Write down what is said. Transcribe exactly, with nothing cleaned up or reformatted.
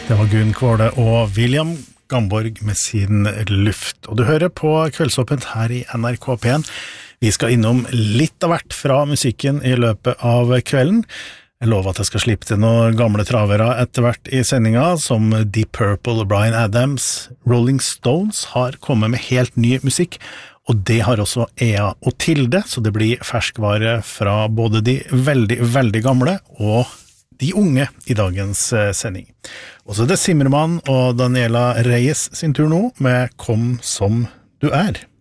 Det var Gunn Kvåle og William Gamborg med sin luft. Og du hører på Kveldsåpent her i N R K P en. Vi skal innom litt av hvert fra musikken i løpet av kvelden. Jeg lover at jeg skal slippe til noen gamle travere etter hvert i sendinga, som Deep Purple, Bryan Adams, Rolling Stones har kommet med helt ny musikk, og det har også Ea og Tilde, så det blir ferskvare fra både de veldig, veldig gamle og de unge i dagens sending. Og så er det Zimmermann og Daniela Reyes sin tur nå med Kom som du er.